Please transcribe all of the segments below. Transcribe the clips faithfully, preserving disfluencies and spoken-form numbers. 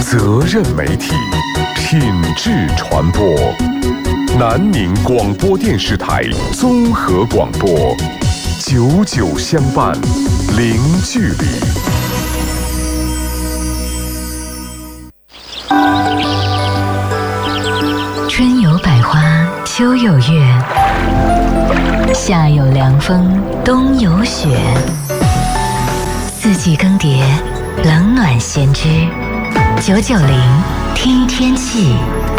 责任媒体，品质传播。南宁广播电视台综合广播，久久相伴，零距离。 春有百花，秋有月，夏有凉风，冬有雪。四季更迭，冷暖先知。九九零听天气。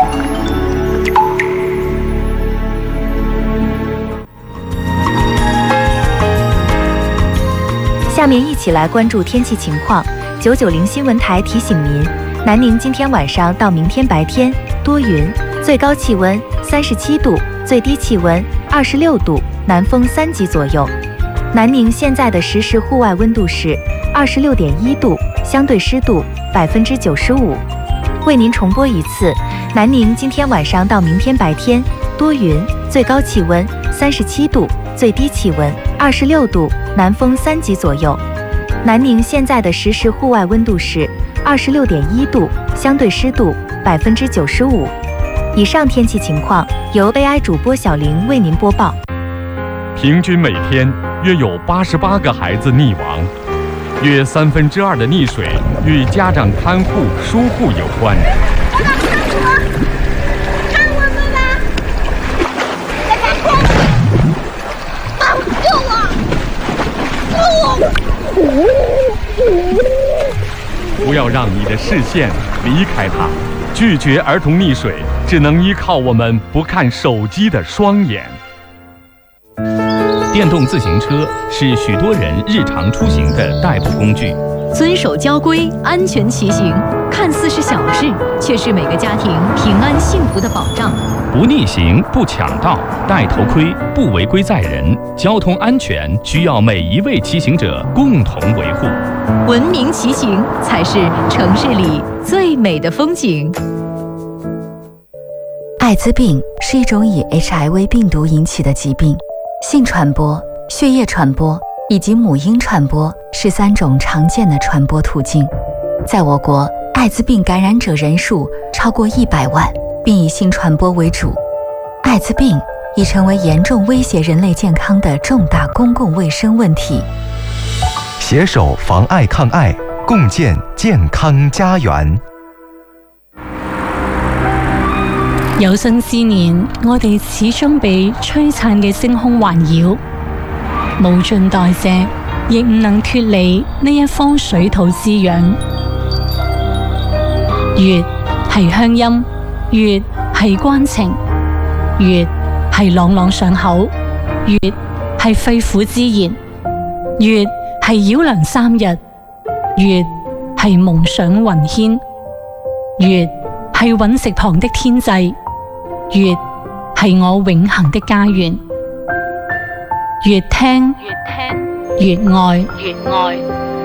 下面一起来关注天气情况。九九零新闻台提醒您，南宁今天晚上到明天白天多云，最高气温三十七度，最低气温二十六度，南风三级左右。南宁现在的实时户外温度是二十六点一度，相对湿度百分之九十五。为您重播一次，南宁今天晚上到明天白天多云，最高气温三十七度，最低气温二十六度，南风三级左右。南宁现在的实时户外温度是二十六点一度，相对湿度百分之九十五。以上天气情况由 A I 主播小玲为您播报。 平均每天约有八十八个孩子溺亡，约三分之二的溺水与家长看护疏忽有关。 看我，看我们吧！在看空，帮救我！救我！ 不要让你的视线离开它，拒绝儿童溺水，只能依靠我们不看手机的双眼。 电动自行车是许多人日常出行的代步工具。 遵守交规，安全骑行，看似是小事，却是每个家庭平安幸福的保障。 不逆行，不抢道，戴头盔，不违规载人，交通安全需要每一位骑行者共同维护。 文明骑行才是城市里最美的风景。 艾滋病是一种以 H I V 病毒引起的疾病，性传播、血液传播以及母婴传播是三种常见的传播途径。在我国，艾滋病感染者人数超过一百万，并以性传播为主。艾滋病已成为严重威胁人类健康的重大公共卫生问题。 携手防艾抗艾，共建健康家園。 有生之年，我哋始終被璀璨嘅星空環繞，無盡代謝，亦唔能脫離呢一方水土滋養。月係鄉音，月係關情，月係朗朗上口，月係肺腑之言，月係繞梁三日，月係夢想雲牽，月係隕石旁的天際，月係我永恆的家園。越聽越愛，越愛。